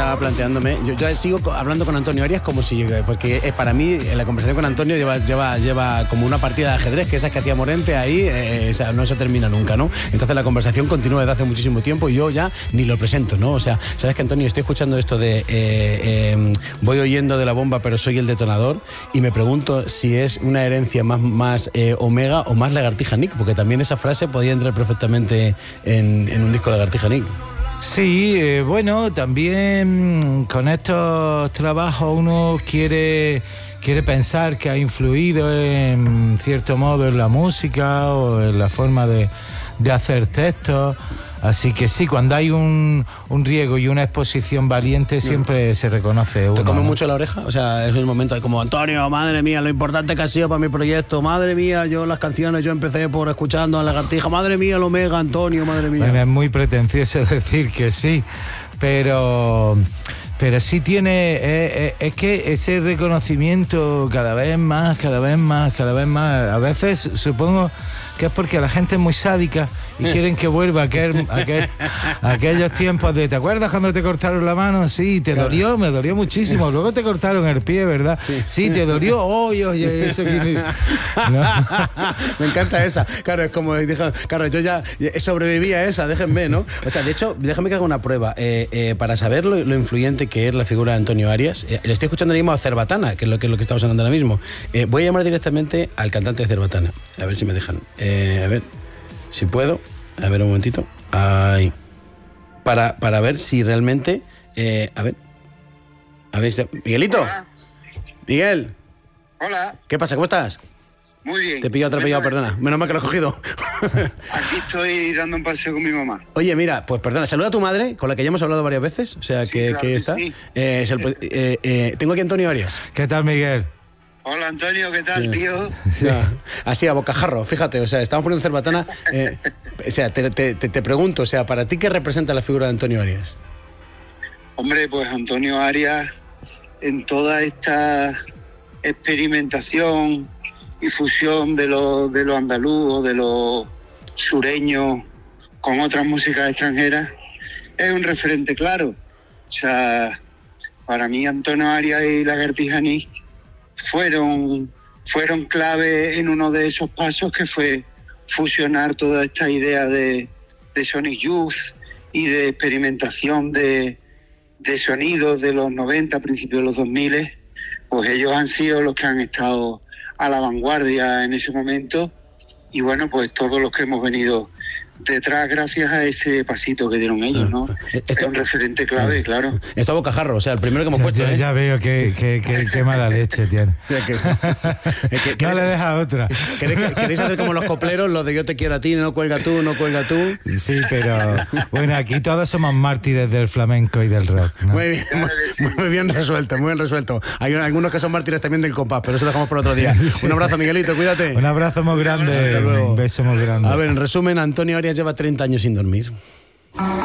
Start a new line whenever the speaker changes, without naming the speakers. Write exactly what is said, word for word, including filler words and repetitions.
estaba planteándome, yo, yo sigo hablando con Antonio Arias como si, porque es para mí la conversación con Antonio lleva, lleva, lleva como una partida de ajedrez, que esas que hacía Morente ahí, eh, o sea, no se termina nunca, ¿no? Entonces la conversación continúa desde hace muchísimo tiempo y yo ya ni lo presento, ¿no? O sea, sabes que, Antonio, estoy escuchando esto de eh, eh, voy oyendo de la bomba pero soy el detonador, y me pregunto si es una herencia más, más eh, Omega o más Lagartija Nick, porque también esa frase podía entrar perfectamente en, en un disco Lagartija Nick.
Sí, eh, bueno, también con estos trabajos uno quiere, quiere pensar que ha influido en cierto modo en la música o en la forma de, de hacer textos. Así que sí, cuando hay un, un riego y una exposición valiente siempre se reconoce uno.
¿Te come
¿no?
mucho la oreja? O sea, es el momento de como, Antonio, madre mía, lo importante que ha sido para mi proyecto, madre mía, yo las canciones, yo empecé por escuchando a Lagartija, madre mía, el Omega, Antonio, madre mía.
Bueno, es muy pretencioso decir que sí, pero... Pero sí tiene, eh, es que ese reconocimiento cada vez más, cada vez más, cada vez más, a veces supongo que es porque la gente es muy sádica y quieren que vuelva a aquel, aquel, aquellos tiempos de, ¿te acuerdas cuando te cortaron la mano? Sí, te dolió, me dolió muchísimo, luego te cortaron el pie, ¿verdad? Sí, sí te dolió, oye, oye, eso que... ¿No?
Me encanta esa, claro, es como, dije, claro, yo ya sobreviví a esa, déjenme, ¿no? O sea, de hecho, déjame que haga una prueba, eh, eh, para saber lo, lo influyente que es la figura de Antonio Arias. Eh, le estoy escuchando ahora mismo a Cerbatana, que es lo que, lo que estamos hablando ahora mismo. Eh, voy a llamar directamente al cantante de Cerbatana, a ver si me dejan. Eh, a ver, si puedo. A ver, un momentito. Ahí. Para, para ver si realmente... Eh, a ver. A ver, si... Miguelito.
Hola.
Miguel.
Hola.
¿Qué pasa? ¿Cómo estás?
Muy bien.
Te pillo atropellado, perdona. Menos mal que lo he cogido.
Aquí estoy dando un paseo con mi mamá.
Oye, mira, pues perdona, saluda a tu madre, con la que ya hemos hablado varias veces. O sea,
Sí,
que,
claro
que
que
está.
sí.
Eh, es el- eh, eh, tengo aquí a Antonio Arias.
¿Qué tal, Miguel?
Hola, Antonio, ¿qué tal,
Sí.
tío?
Sí. Así, a bocajarro, fíjate, o sea, estamos poniendo Cerbatana. Eh, o sea, te, te, te, te pregunto, o sea, ¿para ti qué representa la figura de Antonio Arias?
Hombre, pues Antonio Arias, en toda esta experimentación y fusión de lo, de lo andaluz, de lo sureño, con otras músicas extranjeras, es un referente claro. O sea, para mí Antonio Arias y Lagartija Nick fueron, fueron clave en uno de esos pasos que fue fusionar toda esta idea de, de Sonic Youth y de experimentación de, de sonidos de los noventa, principios de los dos mil. Pues ellos han sido los que han estado a la vanguardia en ese momento, y bueno, pues todos los que hemos venido detrás gracias a ese pasito que dieron ellos, ¿no?
Esto-
Es un referente clave, claro.
Esto a bocajarro, o sea, el primero que hemos
Ya,
puesto,
ya,
¿eh?
ya veo que, que, que, que mala leche tiene.
O sea, que- es que-
No
¿queréis-
le deja otra.
¿Queréis, queréis hacer como los copleros, los de yo te quiero a ti, no cuelga tú, no cuelga tú?
Sí, pero bueno, aquí todos somos mártires del flamenco y del rock, ¿no?
Muy bien, muy, muy bien resuelto, muy bien resuelto. Hay algunos que son mártires también del compás, pero eso lo dejamos por otro día. Un abrazo, Miguelito, cuídate.
Un abrazo muy grande,
Hasta luego.
un beso muy grande.
A ver, en resumen, Antonio Arias lleva treinta años sin dormir.